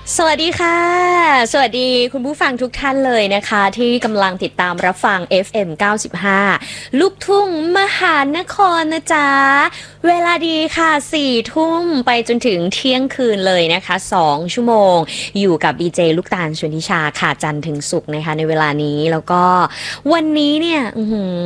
สวัสดีค่ะสวัสดีคุณผู้ฟังทุกท่านเลยนะคะที่กำลังติดตามรับฟัง FM 95ลูกทุ่งมหานครนะจ๊ะเวลาดีค่ะ4ทุ่มไปจนถึงเที่ยงคืนเลยนะคะ2ชั่วโมงอยู่กับดีเจลูกตาลชวนทิชาค่ะจันทร์ถึงศุกร์นะคะในเวลานี้แล้วก็วันนี้เนี่ย